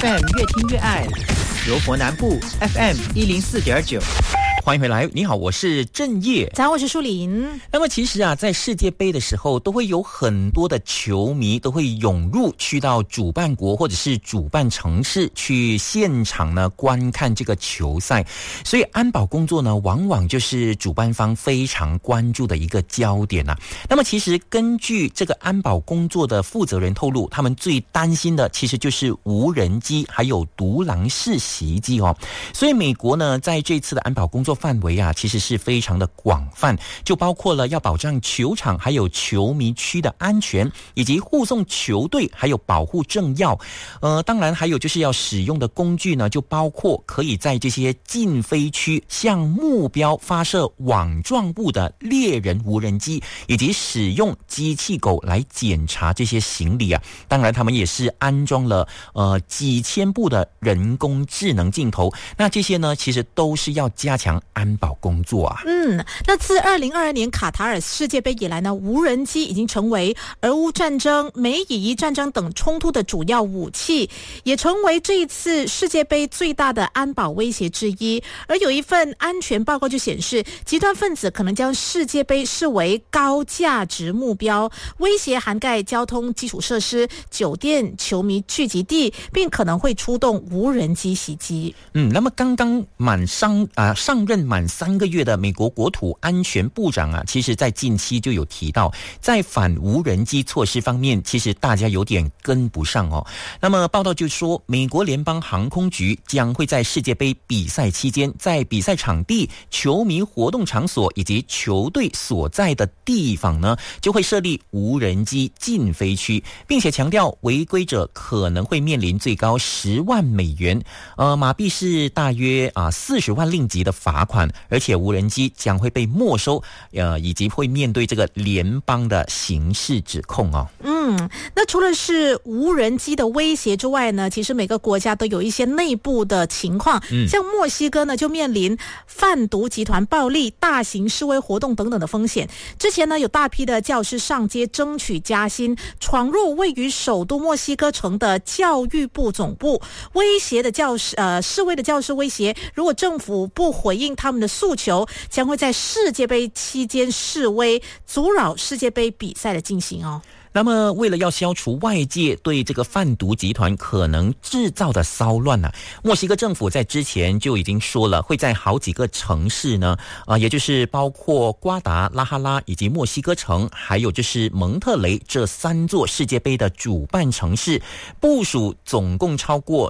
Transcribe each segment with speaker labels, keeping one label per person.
Speaker 1: FM 越听越爱，柔佛南部 FM 104.9。欢迎回来，你好，我是郑业。
Speaker 2: 早，我是舒琳。
Speaker 1: 那么其实啊，在世界杯的时候，都会有很多的球迷都会涌入去到主办国或者是主办城市去现场呢观看这个球赛，所以安保工作呢，往往就是主办方非常关注的一个焦点啊。那么其实根据这个安保工作的负责人透露，他们最担心的其实就是无人机还有独狼式袭击哦。所以美国呢，在这次的安保工作范围啊，其实是非常的广泛，就包括了要保障球场还有球迷区的安全，以及护送球队还有保护政要。当然还有就是要使用的工具呢，就包括可以在这些禁飞区向目标发射网状物的猎人无人机，以及使用机器狗来检查这些行李啊。当然他们也是安装了几千部的人工智能镜头，那这些呢其实都是要加强安保工作啊。
Speaker 2: 那自2022年卡塔尔世界杯以来呢，无人机已经成为俄乌战争、美以伊战争等冲突的主要武器，也成为这一次世界杯最大的安保威胁之一。而有一份安全报告就显示，极端分子可能将世界杯视为高价值目标，威胁涵盖交通基础设施、酒店、球迷聚集地，并可能会出动无人机袭击。
Speaker 1: 那么刚刚上任满3个月的美国国土安全部长啊，其实在近期就有提到，在反无人机措施方面，其实大家有点跟不上哦。那么报道就说，美国联邦航空局将会在世界杯比赛期间，在比赛场地、球迷活动场所以及球队所在的地方呢，就会设立无人机禁飞区，并且强调违规者可能会面临最高10万美元，马币是大约40万令吉的罚款，而且无人机将会被没收，以及会面对这个联邦的刑事指控哦。
Speaker 2: 那除了是无人机的威胁之外呢，其实每个国家都有一些内部的情况，像墨西哥呢就面临贩毒集团暴力、大型示威活动等等的风险。之前呢有大批的教师上街争取加薪，闯入位于首都墨西哥城的教育部总部，威胁的示威的教师威胁，如果政府不回应他们的诉求，将会在世界杯期间示威，阻扰世界杯比赛的进行哦。
Speaker 1: 那么为了要消除外界对这个贩毒集团可能制造的骚乱啊，墨西哥政府在之前就已经说了，会在好几个城市呢，也就是包括瓜达拉哈拉以及墨西哥城，还有就是蒙特雷这3座世界杯的主办城市，部署总共超过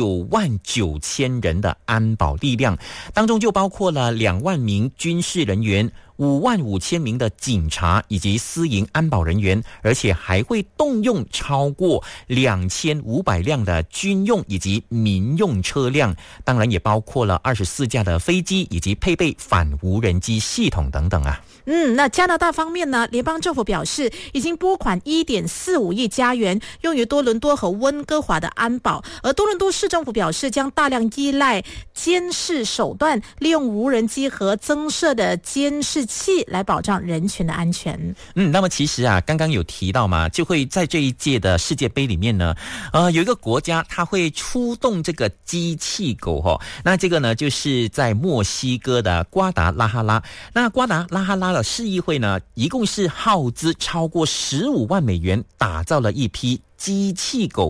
Speaker 1: 99000人的安保力量，当中就包括了2万名军事人员、55000名的警察以及私营安保人员，而且还会动用超过2500辆的军用以及民用车辆，当然也包括了24架的飞机以及配备反无人机系统等等啊。
Speaker 2: 那加拿大方面呢，联邦政府表示已经拨款1.45亿加元用于多伦多和温哥华的安保，而多伦多市政府表示将大量依赖监视手段，利用无人机和增设的监视器来保障人群的安全。
Speaker 1: 那么其实啊，刚刚有提到嘛，就会在这一届的世界杯里面呢，有一个国家它会出动这个机器狗哦。那这个呢，就是在墨西哥的瓜达拉哈拉。那瓜达拉哈拉的市议会呢，一共是耗资超过15万美元，打造了一批机器狗